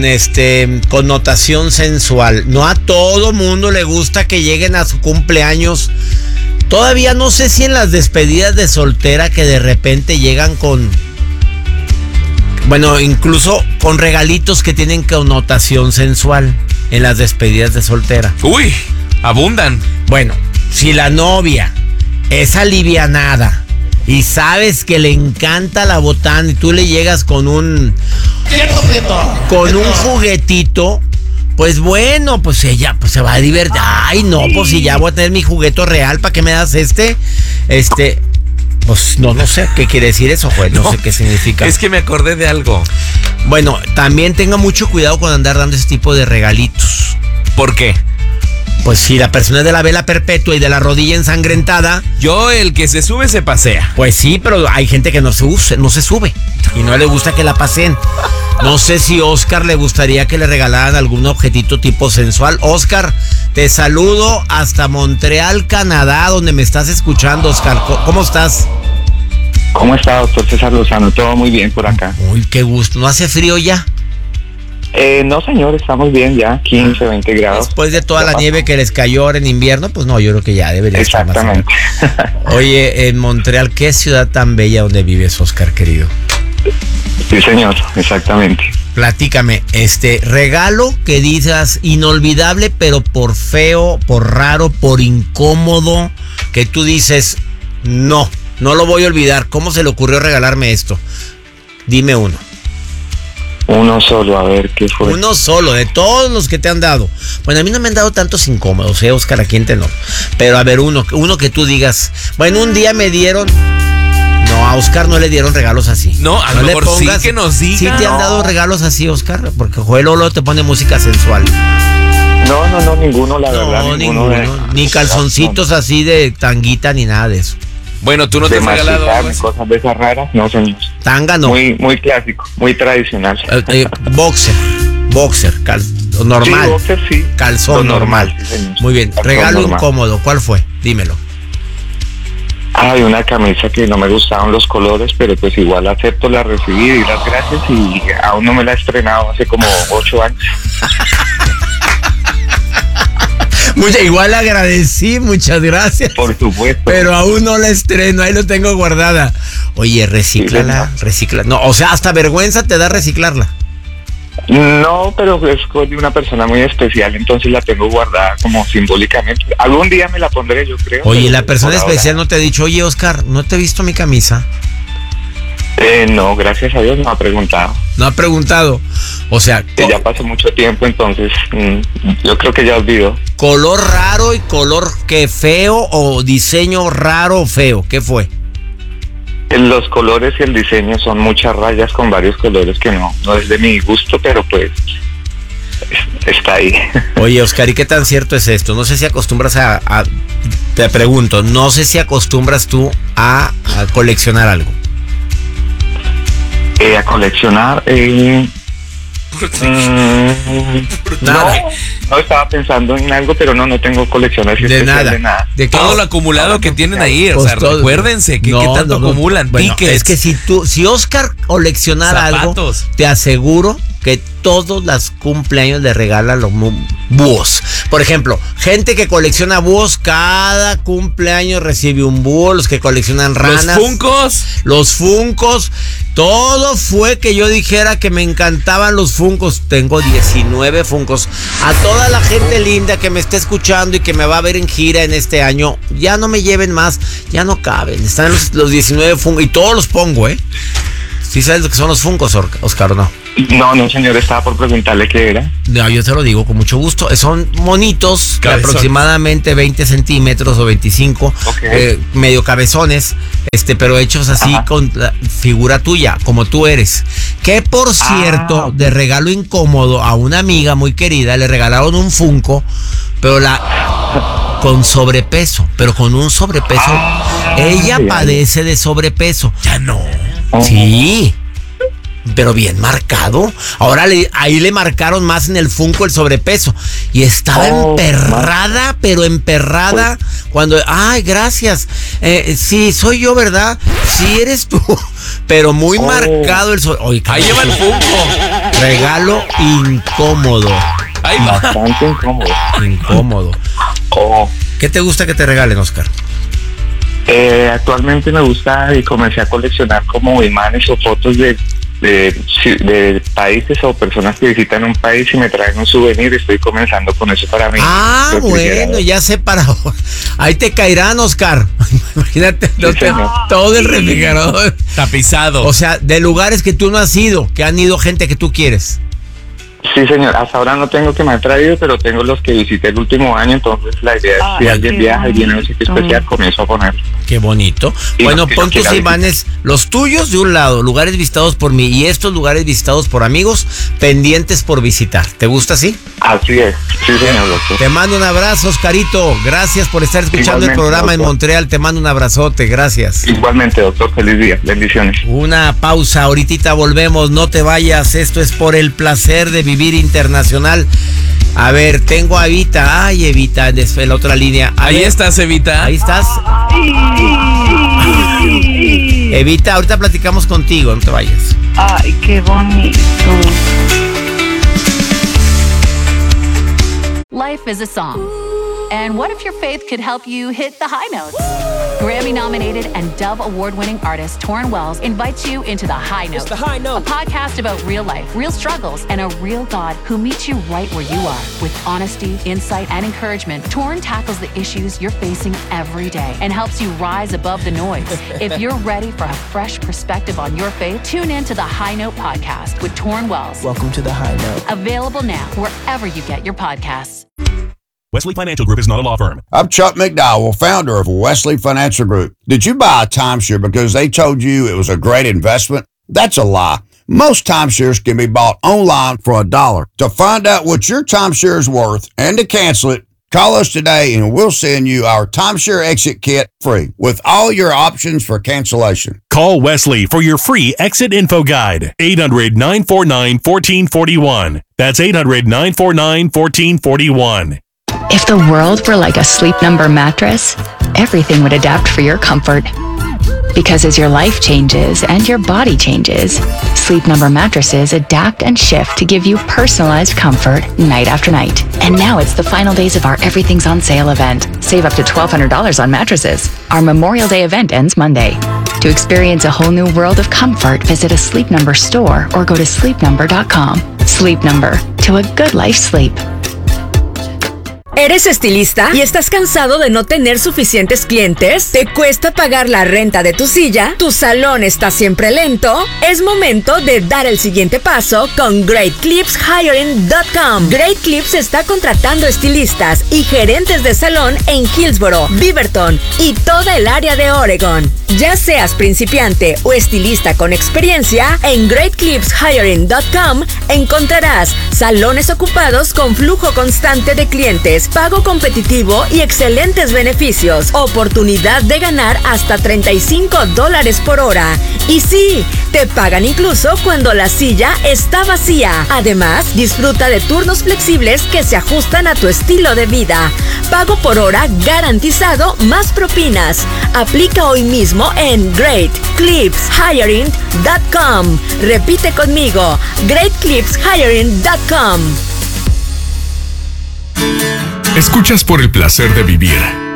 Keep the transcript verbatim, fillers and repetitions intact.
con este connotación sensual. No a todo mundo le gusta que lleguen a su cumpleaños. Todavía no sé si en las despedidas de soltera que de repente llegan con, bueno, incluso con regalitos que tienen connotación sensual en las despedidas de soltera. Uy, abundan. Bueno, si la novia es alivianada y sabes que le encanta la botana y tú le llegas con un con un juguetito, pues bueno, pues ella pues se va a divertir. Ay, no, pues si ya voy a tener mi juguete real, ¿para qué me das este? Este, pues no, no sé qué quiere decir eso, pues, no, no sé qué significa. Es que me acordé de algo. Bueno, también tenga mucho cuidado con andar dando ese tipo de regalitos. ¿Por qué? Pues si la persona es de la vela perpetua y de la rodilla ensangrentada. Yo, el que se sube se pasea. Pues sí, pero hay gente que no se, use, no se sube y no le gusta que la pasen. No sé si Oscar le gustaría que le regalaran algún objetito tipo sensual. Oscar, te saludo hasta Montreal, Canadá, donde me estás escuchando, Oscar. ¿Cómo estás? ¿Cómo está, doctor César Lozano? Todo muy bien por acá. Uy, qué gusto. ¿No hace frío ya? Eh, no, señor, estamos bien ya, quince, veinte grados. Después de toda la nieve que les cayó ahora en invierno, pues no, yo creo que ya debería estar más. Exactamente. Oye, en Montreal, ¿qué ciudad tan bella donde vives, Oscar, querido? Sí, señor, exactamente. Platícame, este regalo que digas inolvidable, pero por feo, por raro, por incómodo, que tú dices, no, no lo voy a olvidar. ¿Cómo se le ocurrió regalarme esto? Dime uno. Uno solo, a ver qué fue. Uno solo, de todos los que te han dado. Bueno, a mí no me han dado tantos incómodos, ¿eh, Oscar? Aquí en no. Pero a ver, uno, uno que tú digas, bueno, un día me dieron. No, a Oscar no le dieron regalos así. No, a no lo le mejor pongas, sí que nos diga. ¿Sí te han dado regalos así, Oscar? Porque Joel Lolo te pone música sensual. No, no, no, ninguno, la no, verdad. Ninguno, ninguno. De... Ni calzoncitos no. Así de tanguita ni nada de eso. Bueno, ¿tú no te has regalado algo así? Cosas de esas raras? No, señor. Tanga no. Muy, muy clásico, muy tradicional. Eh, eh, boxer, boxer, cal, normal. Sí, boxer, sí. Calzón Lo normal. normal, sí, señor. Muy bien. Calzón Regalo normal. Incómodo, ¿cuál fue? Dímelo. Hay una camisa que no me gustaban los colores, pero pues igual acepto, la recibí y las gracias y aún no me la he estrenado hace como ocho años. Mucha, igual agradecí, muchas gracias. Por supuesto. Pero aún no la estreno, ahí lo tengo guardada. Oye, recíclala, sí, recicla. No, o sea, hasta vergüenza te da reciclarla. No, pero es de una persona muy especial, entonces la tengo guardada como simbólicamente. Algún día me la pondré, yo creo. Oye, la persona especial no te ha dicho, oye, Oscar, ¿no te he visto mi camisa? Eh, no, gracias a Dios no ha preguntado. No ha preguntado. O sea, que ya pasó mucho tiempo, entonces mmm, yo creo que ya olvidó. ¿Color raro y color que feo o diseño raro o feo? ¿Qué fue? Los colores y el diseño son muchas rayas con varios colores que no, no es de mi gusto, pero pues está ahí. Oye, Oscar, ¿y qué tan cierto es esto? No sé si acostumbras a, a te pregunto, no sé si acostumbras tú a, a coleccionar algo. Eh, a coleccionar, eh, mm, nada. No, no estaba pensando en algo, pero no, no tengo colecciones de nada. de nada. De todo no, lo acumulado que tienen ahí, o pues sea, todo, recuérdense que, no, qué tanto no, acumulan. Bueno, es que si tú, si Oscar coleccionara zapatos, algo, te aseguro que todos los cumpleaños le regalan los búhos. Por ejemplo, gente que colecciona búhos, cada cumpleaños recibe un búho. Los que coleccionan ranas, los funcos, los funcos. Todo fue que yo dijera que me encantaban los funcos. Tengo diecinueve funcos. A toda la gente linda que me está escuchando y que me va a ver en gira en este año, ya no me lleven más, ya no caben. Están los, los diecinueve funcos y todos los pongo, ¿eh? ¿Sí sabes lo que son los funcos, Oscar, o no? No, no, señor, estaba por preguntarle qué era. No, yo te lo digo con mucho gusto. Son monitos de aproximadamente veinte centímetros o veinticinco, okay. eh, medio cabezones, este, pero hechos así. Ajá. Con la figura tuya, como tú eres. Que por cierto, ah, de regalo incómodo a una amiga muy querida, le regalaron un funko, pero la con sobrepeso, pero con un sobrepeso. Ah, ella sí, padece de sobrepeso. Ya no. Sí. Pero bien marcado. Ahora le, ahí le marcaron más en el funko el sobrepeso. Y estaba oh, emperrada, man. pero emperrada. Pues. Cuando, ay, gracias. Eh, sí, soy yo, ¿verdad? Sí, eres tú. Pero muy oh. marcado el sobrepeso. Ahí lleva el funko. Regalo incómodo. Ahí va. Bastante incómodo. Incómodo. Oh. ¿Qué te gusta que te regalen, Oscar? Eh, actualmente me gusta y comencé a coleccionar como imanes o fotos de, de, de países o personas que visitan un país y me traen un souvenir. Estoy comenzando con eso para mí. Ah, bueno, ya sé para... Ahí te caerán, Oscar. Imagínate, no Sí, te- señor. todo el refrigerador. Tapizado. O sea, de lugares que tú no has ido, que han ido gente que tú quieres. Sí, señor. Hasta ahora no tengo que me ha traído, pero tengo los que visité el último año. Entonces la idea es si Ay, alguien qué viaja y viene a un sitio bonito. especial, comienzo a poner. Qué bonito. Y Bueno, los que pon yo tus quiera imanes, los tuyos de un lado, lugares visitados por mí, y estos lugares visitados por amigos, pendientes por visitar. ¿Te gusta así? Así es. Sí, señor, doctor. Te mando un abrazo, Oscarito. Gracias por estar escuchando el Igualmente, programa en doctor. Montreal. Te mando un abrazote. Gracias. Igualmente, doctor. Feliz día. Bendiciones. Una pausa, ahorita volvemos, no te vayas, esto es por el placer de vivir internacional. A ver, tengo a Evita, ay Evita, en la otra línea. A Ahí ver, estás, Evita. Ahí estás. Evita, ahorita platicamos contigo, no te vayas. Ay, qué bonito. Life is a song. And what if your faith could help you hit the high notes? Grammy-nominated and Dove Award-winning artist Torrin Wells invites you into The High Note, The High Note, a podcast about real life, real struggles, and a real God who meets you right where you are. With honesty, insight, and encouragement, Torrin tackles the issues you're facing every day and helps you rise above the noise. If you're ready for a fresh perspective on your faith, tune in to The High Note podcast with Torrin Wells. Welcome to The High Note. Available now wherever you get your podcasts. Wesley Financial Group is not a law firm. I'm Chuck McDowell, founder of Wesley Financial Group. Did you buy a timeshare because they told you it was a great investment? That's a lie. Most timeshares can be bought online for a dollar. To find out what your timeshare is worth and to cancel it, call us today and we'll send you our timeshare exit kit free with all your options for cancellation. Call Wesley for your free exit info guide. eight hundred, nine four nine, one four four one. That's eight hundred, nine four nine, one four four one. If the world were like a Sleep Number mattress, everything would adapt for your comfort. Because as your life changes and your body changes, Sleep Number mattresses adapt and shift to give you personalized comfort night after night. And now it's the final days of our Everything's on Sale event. Save up to twelve hundred dollars on mattresses. Our Memorial Day event ends Monday. To experience a whole new world of comfort, visit a Sleep Number store or go to sleep number dot com. Sleep Number, to a good life sleep. ¿Eres estilista y estás cansado de no tener suficientes clientes? ¿Te cuesta pagar la renta de tu silla? ¿Tu salón está siempre lento? Es momento de dar el siguiente paso con Great Clips Hiring punto com. Great Clips está contratando estilistas y gerentes de salón en Hillsboro, Beaverton y toda el área de Oregon. Ya seas principiante o estilista con experiencia, en Great Clips Hiring punto com encontrarás salones ocupados con flujo constante de clientes, pago competitivo y excelentes beneficios. Oportunidad de ganar hasta treinta y cinco dólares por hora. Y sí, te pagan incluso cuando la silla está vacía. Además, disfruta de turnos flexibles que se ajustan a tu estilo de vida. Pago por hora garantizado más propinas. Aplica hoy mismo en Great Clips Hiring punto com. Repite conmigo, Great Clips Hiring punto com. Escuchas por el placer de vivir